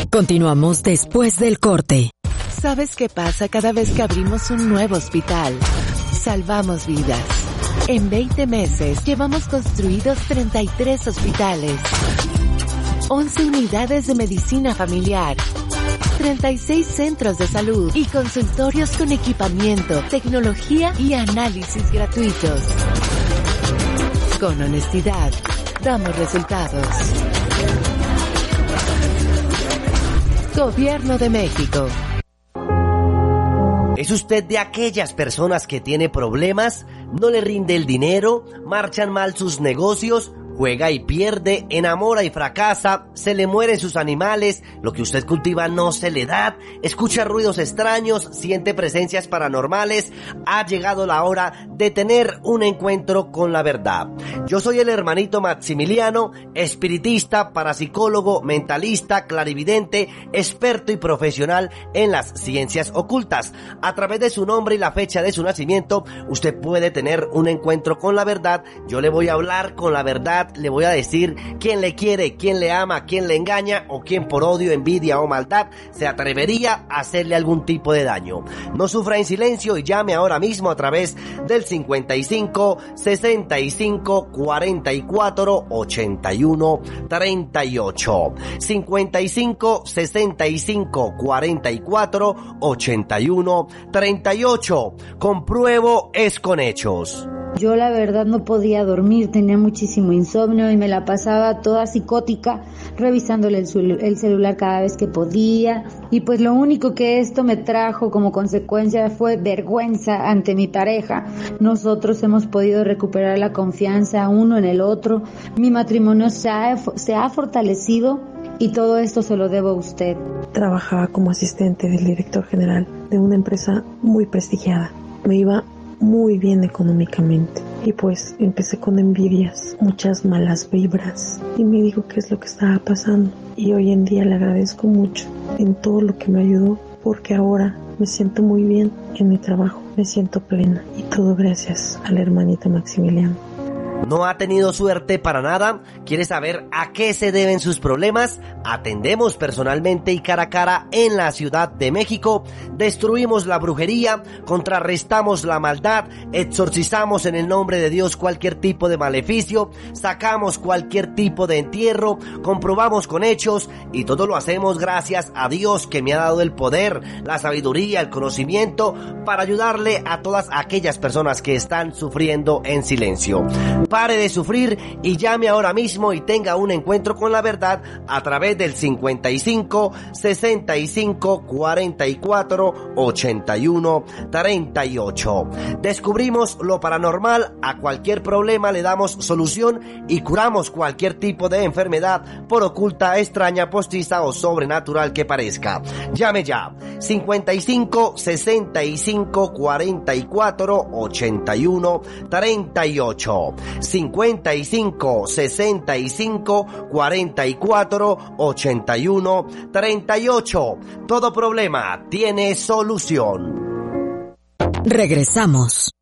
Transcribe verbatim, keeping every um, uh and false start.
Continuamos después del corte. ¿Sabes qué pasa cada vez que abrimos un nuevo hospital? Salvamos vidas. En veinte meses llevamos construidos treinta y tres hospitales, once unidades de medicina familiar, treinta y seis centros de salud y consultorios con equipamiento, tecnología y análisis gratuitos. Con honestidad, damos resultados. Gobierno de México. ¿Es usted de aquellas personas que tiene problemas? ¿No le rinde el dinero? ¿Marchan mal sus negocios? Juega y pierde, enamora y fracasa, se le mueren sus animales, lo que usted cultiva no se le da, escucha ruidos extraños, siente presencias paranormales. Ha llegado la hora de tener un encuentro con la verdad. Yo soy el hermanito Maximiliano, espiritista, parapsicólogo, mentalista, clarividente, experto y profesional en las ciencias ocultas. A través de su nombre y la fecha de su nacimiento, usted puede tener un encuentro con la verdad. Yo le voy a hablar con la verdad. Le voy a decir quién le quiere, quién le ama, quién le engaña o quién por odio, envidia o maldad se atrevería a hacerle algún tipo de daño. No sufra en silencio y llame ahora mismo a través del cincuenta y cinco, sesenta y cinco, cuarenta y cuatro, ochenta y uno, treinta y ocho. cincuenta y cinco, sesenta y cinco, cuarenta y cuatro, ochenta y uno, treinta y ocho. Compruebo es con hechos. Yo la verdad no podía dormir, tenía muchísimo insomnio y me la pasaba toda psicótica revisándole el, cel- el celular cada vez que podía, y pues lo único que esto me trajo como consecuencia fue vergüenza ante mi pareja. Nosotros hemos podido recuperar la confianza uno en el otro, mi matrimonio se ha, se ha fortalecido y todo esto se lo debo a usted. Trabajaba como asistente del director general de una empresa muy prestigiada. Me iba muy bien económicamente y pues empecé con envidias, muchas malas vibras, y me dijo qué es lo que estaba pasando, y hoy en día le agradezco mucho en todo lo que me ayudó, porque ahora me siento muy bien en mi trabajo, me siento plena, y todo gracias al hermanito Maximiliano. ¿No ha tenido suerte para nada? ¿Quiere saber a qué se deben sus problemas? Atendemos personalmente y cara a cara en la Ciudad de México. Destruimos la brujería, contrarrestamos la maldad, exorcizamos en el nombre de Dios cualquier tipo de maleficio, sacamos cualquier tipo de entierro, comprobamos con hechos, y todo lo hacemos gracias a Dios, que me ha dado el poder, la sabiduría, el conocimiento para ayudarle a todas aquellas personas que están sufriendo en silencio. Pare de sufrir y llame ahora mismo y tenga un encuentro con la verdad a través del cincuenta y cinco, sesenta y cinco, cuarenta y cuatro, ochenta y uno, treinta y ocho. Descubrimos lo paranormal, a cualquier problema le damos solución y curamos cualquier tipo de enfermedad, por oculta, extraña, postiza o sobrenatural que parezca. Llame ya, cincuenta y cinco, sesenta y cinco, cuarenta y cuatro, ochenta y uno, treinta y ocho. cincuenta y cinco, sesenta y cinco, cuarenta y cuatro, ochenta y uno, treinta y ocho. Todo problema tiene solución. Regresamos.